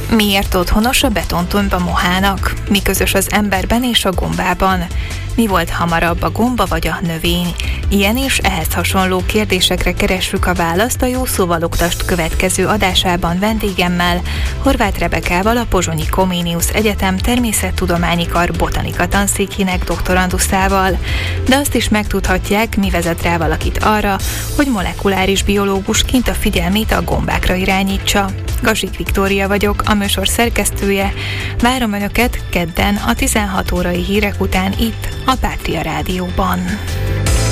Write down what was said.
Miért otthonos a betontömb a mohának? Mi közös az emberben és a gombában? Mi volt hamarabb, a gomba vagy a növény? Ilyen és ehhez hasonló kérdésekre keressük a választ a Jó Szóval Oktast következő adásában vendégemmel, Horváth Rebekával, a Pozsonyi Comenius Egyetem Természettudományi Kar botanika tanszékének doktoranduszával. De azt is megtudhatják, mi vezet rá valakit arra, hogy molekuláris biológusként a figyelmét a gombákra irányítsa. Gazsik Viktória vagyok, a műsor szerkesztője. Várom Önöket kedden a 16 órai hírek után itt, a Pátria Rádióban.